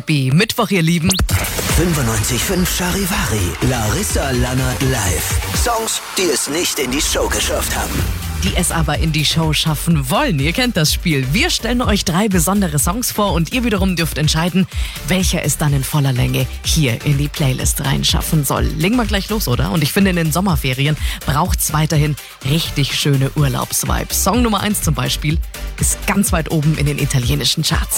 Happy Mittwoch, ihr Lieben. 95.5 Charivari, Larissa Lannert live. Songs, die es nicht in die Show geschafft haben. Die es aber in die Show schaffen wollen. Ihr kennt das Spiel. Wir stellen euch 3 besondere Songs vor und ihr wiederum dürft entscheiden, welcher es dann in voller Länge hier in die Playlist reinschaffen soll. Legen wir gleich los, oder? Und ich finde, in den Sommerferien braucht es weiterhin richtig schöne Urlaubsvibes. Song Nummer 1 zum Beispiel ist ganz weit oben in den italienischen Charts.